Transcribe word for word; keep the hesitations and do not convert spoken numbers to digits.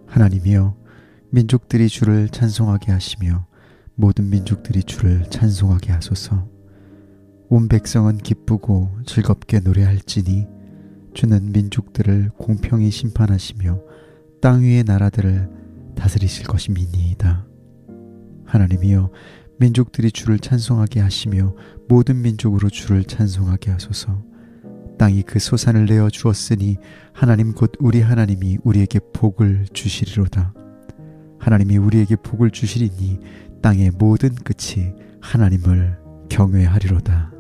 하나님이여, 민족들이 주를 찬송하게 하시며 모든 민족들이 주를 찬송하게 하소서. 온 백성은 기쁘고 즐겁게 노래할지니 주는 민족들을 공평히 심판하시며 땅 위의 나라들을 다스리실 것임이니이다. 하나님이여, 민족들이 주를 찬송하게 하시며 모든 민족으로 주를 찬송하게 하소서. 땅이 그 소산을 내어 주었으니 하나님 곧 우리 하나님이 우리에게 복을 주시리로다. 하나님이 우리에게 복을 주시리니 땅의 모든 끝이 하나님을 경외하리로다.